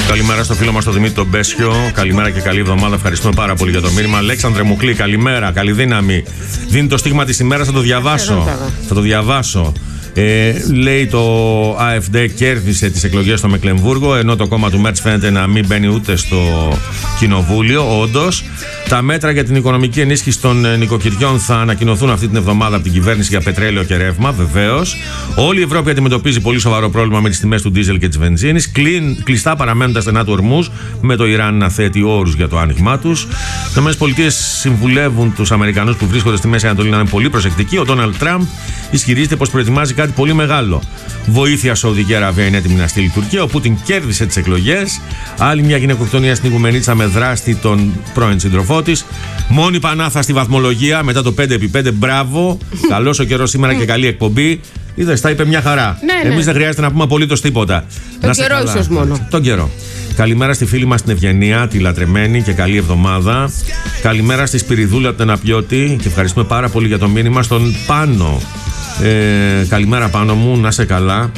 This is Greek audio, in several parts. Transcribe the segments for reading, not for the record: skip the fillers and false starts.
Καλημέρα στο φίλο μας τον Δημήτρη τον Μπέσιο. Καλημέρα και καλή εβδομάδα. Ευχαριστούμε πάρα πολύ για το μήνυμα. Αλέξανδρε Μουκλή, καλημέρα, καλή δύναμη. Δίνει το στίγμα της ημέρας, θα το διαβάσω. Λέει το AfD κέρδισε τις εκλογές στο Μεκλεμβούργο, ενώ το κόμμα του Μέρτς φαίνεται να μην μπαίνει ούτε στο κοινοβούλιο. Όντως, τα μέτρα για την οικονομική ενίσχυση των νοικοκυριών θα ανακοινωθούν αυτή την εβδομάδα από την κυβέρνηση για πετρέλαιο και ρεύμα, βεβαίως. Όλη η Ευρώπη αντιμετωπίζει πολύ σοβαρό πρόβλημα με τις τιμές του ντίζελ και της βενζίνης. Κλειστά παραμένουν τα στενά του Ορμούζ, με το Ιράν να θέτει όρους για το άνοιγμά τους. Οι ΗΠΑ συμβουλεύουν τους Αμερικανούς που βρίσκονται στη Μέση Ανατολή να είναι πολύ προσεκτικοί. Ο Ντόναλντ Τραμπ ισχυρίζεται πως προετοιμάζει κάτι πολύ μεγάλο. Βοήθεια Σαουδική Αραβία είναι έτοιμη να στείλει Τουρκία. Ο Πούτιν κέρδισε τις εκλογές. Άλλη μια γυναικοκτονία στην Ιγουμενίτσα με δράστη τον πρώην σύντροφό της. Μόνη Πανάθα στη βαθμολογία μετά το 5x5. Μπράβο. Καλός ο καιρός σήμερα και καλή εκπομπή. Είδες, τα είπε μια χαρά. Ναι. Εμείς δεν χρειάζεται να πούμε απολύτως τίποτα. Τον καιρό ίσως μόνο. Τον καιρό. Καλημέρα στη φίλη μας την Ευγενία, τη λατρεμένη, και καλή εβδομάδα. Καλημέρα στη Σπυριδούλα την Αναπιώτη και ευχαριστούμε πάρα πολύ για το μήνυμα. Στον Πάνο. Καλημέρα Πάνο μου, να είσαι καλά.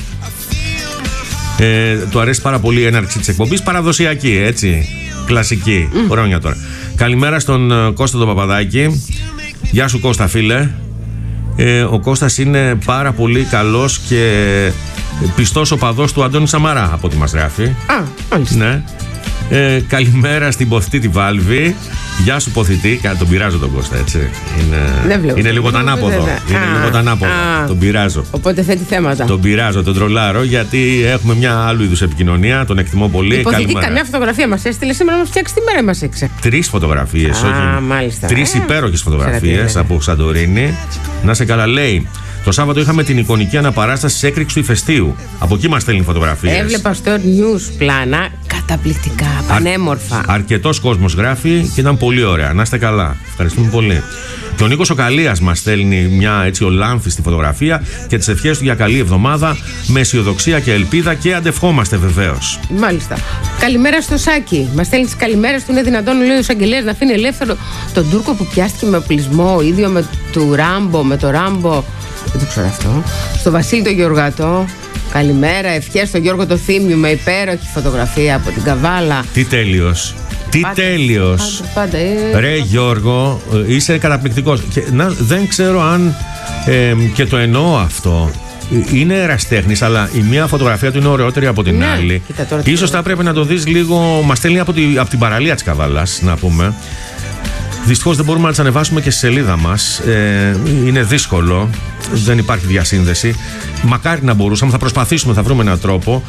Του αρέσει πάρα πολύ η έναρξη της εκπομπής. Παραδοσιακή, έτσι. Κλασική. Χρόνια τώρα. Καλημέρα στον Κώστα τον Παπαδάκη. Γεια σου Κώστα φίλε. Ο Κώστας είναι πάρα πολύ καλός και πιστός οπαδός του Αντώνη Σαμαρά, από ό,τι μας γράφει. Μάλιστα. Ναι. Καλημέρα στην Ποθητή τη Βάλβη. Γεια σου Ποθητή. Τον πειράζω τον Κώστα, έτσι. Είναι λίγο τανάποδο. Τον πειράζω. Οπότε θέτει θέματα. Τον πειράζω, τον τρολάρω, γιατί έχουμε μια άλλου είδους επικοινωνία. Τον εκτιμώ πολύ. Υποθετεί καμιά φωτογραφία μας έστειλε σήμερα να μας φτιάξει τη μέρα μας έξε. 3 φωτογραφίες, όχι. Μάλιστα. 3 υπέροχες φωτογραφίες από Σαντορίνη. Να σε καλά, λέει. Το Σάββατο είχαμε την εικονική αναπαράσταση της έκρηξης του ηφαιστείου. Από εκεί μας στέλνει φωτογραφίες. Έβλεπα στο news πλάνα καταπληκτικά, πανέμορφα. Αρκετός κόσμος γράφει και ήταν πολύ ωραία. Να είστε καλά. Ευχαριστούμε πολύ. Και ο Νίκος ο Καλίας μας στέλνει μια έτσι ολάνθιστη φωτογραφία και τις ευχές του για καλή εβδομάδα με αισιοδοξία και ελπίδα, και αντευχόμαστε βεβαίως. Μάλιστα. Καλημέρα στο Σάκη. Μας στέλνει τις καλημέρες του. Είναι δυνατόν, λέει ο εισαγγελέας, να αφήνει ελεύθερο τον Τούρκο που πιάστηκε με οπλισμό, ίδιο με το Ράμπο. Δεν το ξέρω αυτό. Στο Βασίλη το Γεωργάτο. Καλημέρα, ευχές στο Γιώργο το Θήμιο με υπέροχη φωτογραφία από την Καβάλα. Τι τέλειος. Τι τέλειος. Πάντα. Ρε Γιώργο, είσαι καταπληκτικός. Και, δεν ξέρω αν και το εννοώ αυτό. Είναι εραστέχνης, αλλά η μία φωτογραφία του είναι ωραιότερη από την άλλη. Ίσως θα πρέπει να το δεις λίγο. Μας στέλνει από την παραλία της Καβάλας, να πούμε. Δυστυχώς δεν μπορούμε να τις ανεβάσουμε και στη σελίδα μας. Είναι δύσκολο. Δεν υπάρχει διασύνδεση. Μακάρι να μπορούσαμε, θα προσπαθήσουμε, θα βρούμε έναν τρόπο.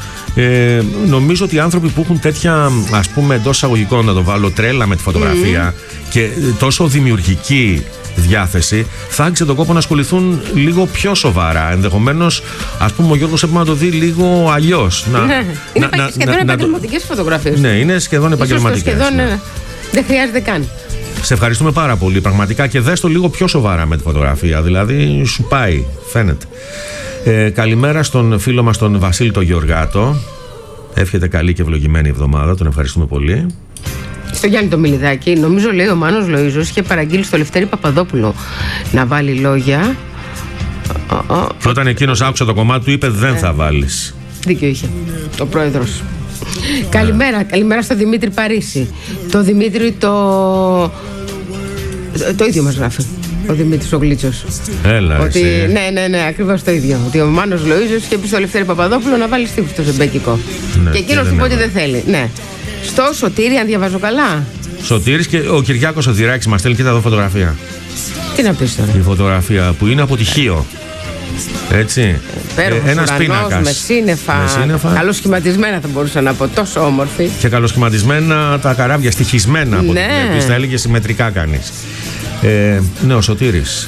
Νομίζω ότι οι άνθρωποι που έχουν τέτοια, ας πούμε, εντός εισαγωγικών, να το βάλω, τρέλα με τη φωτογραφία και τόσο δημιουργική διάθεση, θα άξιζε τον κόπο να ασχοληθούν λίγο πιο σοβαρά. Ενδεχομένως, ας πούμε, ο Γιώργος έπρεπε να το δει λίγο αλλιώς. Είναι σχεδόν επαγγελματικές φωτογραφίες. Ναι, είναι σχεδόν επαγγελματικές. Δεν χρειάζεται καν. Σε ευχαριστούμε πάρα πολύ, πραγματικά, και δες το λίγο πιο σοβαρά με τη φωτογραφία. Δηλαδή, σου πάει, φαίνεται. Καλημέρα στον φίλο μας τον Βασίλη τον Γεωργάτο. Εύχεται καλή και ευλογημένη εβδομάδα. Τον ευχαριστούμε πολύ. Στο Γιάννη το Μιλιδάκη, νομίζω, λέει ο Μάνος Λοΐζος, είχε παραγγείλει στο Λευτέρη Παπαδόπουλο να βάλει λόγια. Και όταν εκείνος άκουσε το κομμάτι του, είπε δεν θα βάλεις. Δίκιο είχε ο πρόεδρος. Καλημέρα στο Δημήτρη Παρίσι. Το Δημήτρη το ίδιο μας γράφει. Ο Δημήτρης ο Γλίτσος. Έλα, ότι, εσύ. Ναι, ακριβώς το ίδιο. Ότι ο Μάνος Λοΐζος είχε πει στο Λευτέρη Παπαδόπουλο να βάλει στίχους στο ζεμπέκικο. Ναι, και εκείνος του είπε ότι δεν θέλει. Ναι. Στο Σωτήρι, αν διαβάζω καλά. Σωτήρης, και ο Κυριάκος ο Δυράκης μας στέλνει, κοίτα εδώ φωτογραφία. Τι να πεις τώρα. Η φωτογραφία που είναι από τη Χίο. Έτσι. Ένας πίνακας. Με σύννεφα. Καλοσχηματισμένα θα μπορούσα να πω. Τόσο όμορφη. Και καλοσχηματισμένα τα καράβια, στοιχισμένα από την βλέπεις. Θα έλεγε συμμετρικά κανείς. Ναι, ο Σωτήρης.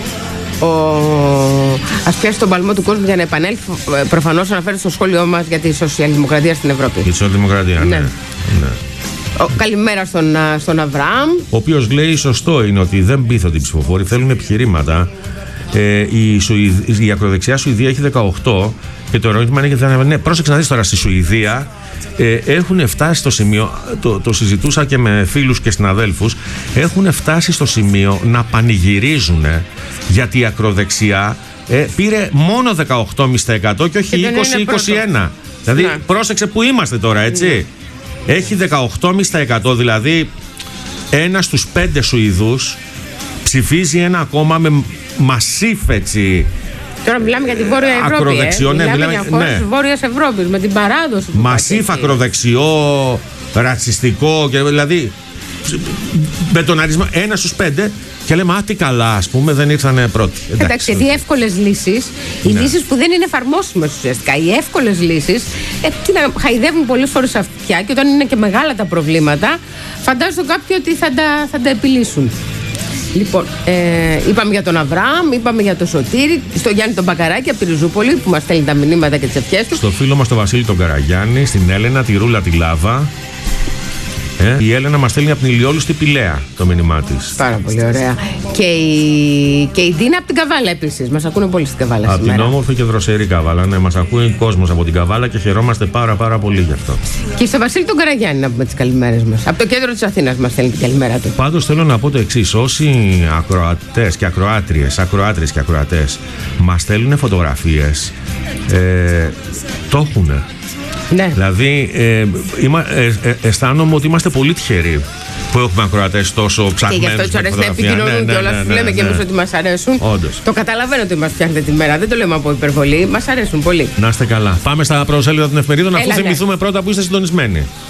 Ας πιάσει τον παλμό του κόσμου για να επανέλθει. Προφανώς αναφέρεται στο σχόλιο μας για τη σοσιαλδημοκρατία στην Ευρώπη. Η σοσιαλδημοκρατία, ναι. Καλημέρα στον Αβραάμ. Ο οποίος λέει σωστό είναι ότι δεν πείθονται οι ψηφοφόροι, θέλουν επιχειρήματα. Η ακροδεξιά Σουηδία έχει 18 και το ερώτημα είναι, ναι, πρόσεξε να δεις τώρα, στη Σουηδία έχουν φτάσει στο σημείο, το συζητούσα και με φίλους και συναδέλφους, έχουν φτάσει στο σημείο να πανηγυρίζουν γιατί η ακροδεξιά πήρε μόνο 18,5% και όχι 20-21%. Δηλαδή πρόσεξε που είμαστε τώρα, έτσι. έχει 18,5%, δηλαδή 1 στους 5 Σουηδούς ψηφίζει ένα κόμμα με μασίφ, έτσι. Τώρα μιλάμε για τη Βόρεια Ευρώπη. Ακροδεξιό, ναι, μιλάμε για χώρες της Βόρειας Ευρώπης με την παράδοση. Μασίφ ακροδεξιό, ρατσιστικό, και δηλαδή με τον αριθμό 1 στους 5. Και λέμε, τι καλά, ας πούμε, δεν ήρθανε πρώτοι. Εντάξει, γιατί εύκολες λύσεις, οι λύσεις που δεν είναι εφαρμόσιμες ουσιαστικά, οι εύκολες λύσεις, χαϊδεύουν πολλές φορές αυτιά, και όταν είναι και μεγάλα τα προβλήματα, φαντάζομαι κάποιοι ότι θα τα επιλύσουν. Λοιπόν, είπαμε για τον Αβραάμ, είπαμε για τον Σωτήρη, στο Γιάννη τον Μπακαράκη από τη Ριζούπολη που μας στέλνει τα μηνύματα και τις ευχές του. Στο φίλο μας τον Βασίλη τον Καραγιάννη, στην Έλενα, τη Ρούλα, τη Λάβα. Η Έλενα μας στέλνει από την Ηλιόλου στη Πηλαία το μήνυμά της. Πάρα πολύ ωραία. Και η Ντίνα από την Καβάλα επίσης. Μας ακούνε πολύ στην Καβάλα από σήμερα. Από την όμορφη και δροσερή Καβάλα. Ναι, μας ακούει κόσμος από την Καβάλα και χαιρόμαστε πάρα πολύ γι' αυτό. Και στο Βασίλη τον Καραγιάννη να πούμε τις καλημέρες μας. Από το κέντρο της Αθήνας μας στέλνει την καλημέρα του. Πάντως θέλω να πω το εξής. Όσοι ακροατές και ακροάτριες και ακροατές μας στέλνουν φωτογραφίες, το έχουνε. Ναι. Δηλαδή, αισθάνομαι ότι είμαστε πολύ τυχεροί που έχουμε ακροατές τόσο ψαγμένους. Και γι' αυτό τους αρέσει να επικοινωνούν κιόλας. Λέμε κι εμείς ότι μας αρέσουν. Όντως. Το καταλαβαίνω ότι μας φτιάχνετε τη μέρα. Δεν το λέμε από υπερβολή. Μας αρέσουν πολύ. Να είστε καλά. Πάμε στα προσέλιδα των εφημερίδων, αφού θυμηθούμε πρώτα που είστε συντονισμένοι.